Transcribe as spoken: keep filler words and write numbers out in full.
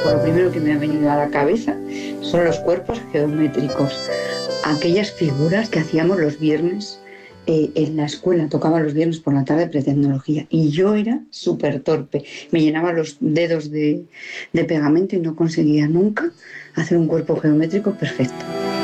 geométrico, lo primero que me ha venido a la cabeza son los cuerpos geométricos. Aquellas figuras que hacíamos los viernes eh, en la escuela, tocaba los viernes por la tarde pretecnología y yo era súper torpe. Me llenaba los dedos de, de pegamento y no conseguía nunca hacer un cuerpo geométrico perfecto.